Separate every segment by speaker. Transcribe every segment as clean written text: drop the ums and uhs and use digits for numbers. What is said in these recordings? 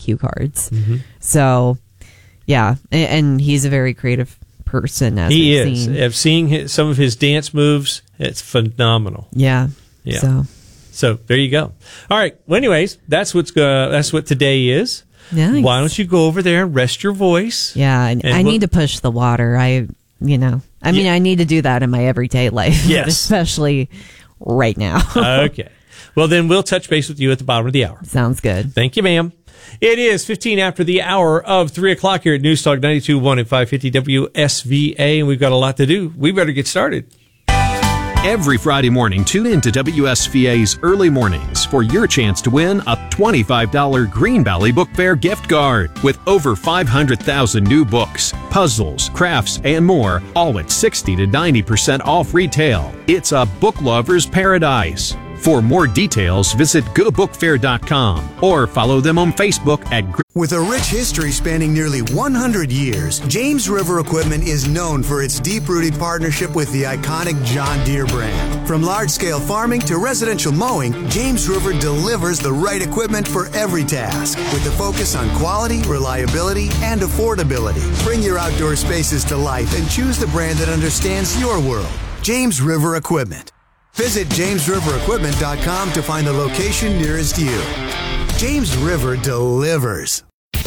Speaker 1: cue cards. So, yeah, and he's a very creative person. As
Speaker 2: he
Speaker 1: we've
Speaker 2: is.
Speaker 1: seen.
Speaker 2: I've seen some of his dance moves. It's phenomenal.
Speaker 1: Yeah.
Speaker 2: So there you go. All right. Well, anyways, that's what today is.
Speaker 1: Nice.
Speaker 2: Why don't you go over there and rest your voice?
Speaker 1: Yeah, I need to push the water. I need to do that in my everyday life.
Speaker 2: Yes.
Speaker 1: But especially right now.
Speaker 2: Okay. Well, then we'll touch base with you at the bottom of the hour.
Speaker 1: Sounds good.
Speaker 2: Thank you, ma'am. It is 15 after the hour of 3 o'clock here at News Talk 92.1 and 550 WSVA, and we've got a lot to do. We better get started.
Speaker 3: Every Friday morning, tune in to WSVA's Early Mornings for your chance to win a $25 Green Valley Book Fair gift card with over 500,000 new books, puzzles, crafts, and more, all at 60 to 90% off retail. It's a book lover's paradise. For more details, visit gobookfair.com or follow them on Facebook at...
Speaker 4: With a rich history spanning nearly 100 years, James River Equipment is known for its deep-rooted partnership with the iconic John Deere brand. From large-scale farming to residential mowing, James River delivers the right equipment for every task, with a focus on quality, reliability, and affordability. Bring your outdoor spaces to life and choose the brand that understands your world. James River Equipment. Visit JamesRiverEquipment.com to find the location nearest you. James River delivers.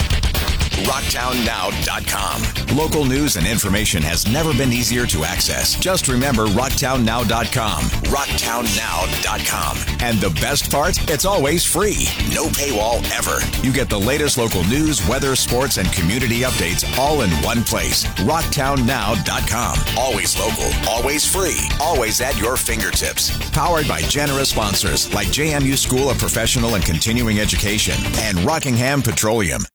Speaker 5: RocktownNow.com. Local news and information has never been easier to access. Just remember RocktownNow.com. RocktownNow.com. And the best part? It's always free. No paywall ever. You get the latest local news, weather, sports, and community updates all in one place. RocktownNow.com. Always local, always free, always at your fingertips. Powered by generous sponsors like JMU School of Professional and Continuing Education and Rockingham Petroleum.